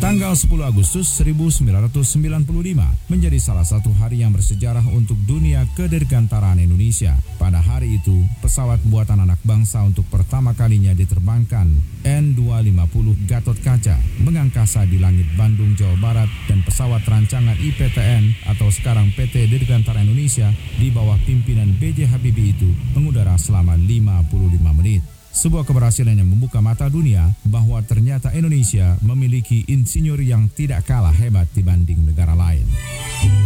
Tanggal 10 Agustus 1995 menjadi salah satu hari yang bersejarah untuk dunia kedirgantaraan Indonesia. Pada hari itu, pesawat buatan anak bangsa untuk pertama kalinya diterbangkan, N250 Gatotkaca, mengangkasa di langit Bandung, Jawa Barat, dan pesawat rancangan IPTN atau sekarang PT Dirgantara Indonesia di bawah pimpinan B.J. Habibie itu mengudara selama 55 menit. Sebuah keberhasilan yang membuka mata dunia bahwa ternyata Indonesia memiliki insinyur yang tidak kalah hebat dibanding negara lain.